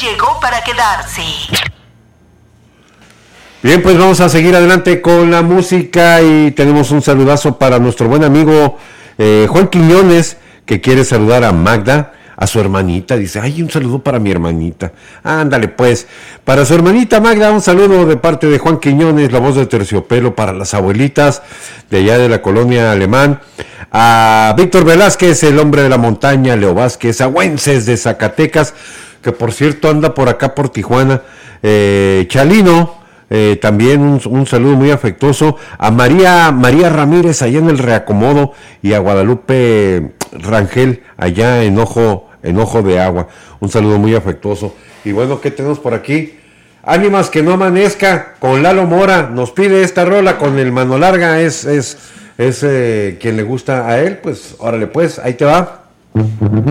llegó para quedarse. Bien, pues vamos a seguir adelante con la música y tenemos un saludazo para nuestro buen amigo Juan Quiñones, que quiere saludar a Magda, a su hermanita. Dice, ay, un saludo para mi hermanita. Ándale pues, para su hermanita Magda, un saludo de parte de Juan Quiñones, la voz de Terciopelo, para las abuelitas de allá de la colonia Alemán. A Víctor Velázquez, el hombre de la montaña, Leo Vázquez, a Güences de Zacatecas, que por cierto anda por acá por Tijuana, Chalino. También un saludo muy afectuoso a María Ramírez allá en el Reacomodo y a Guadalupe Rangel allá en Ojo de Agua. Un saludo muy afectuoso. Y bueno, ¿qué tenemos por aquí? Ánimas que no amanezca con Lalo Mora. Nos pide esta rola con el mano larga. Es quien le gusta a él. Pues órale pues, ahí te va.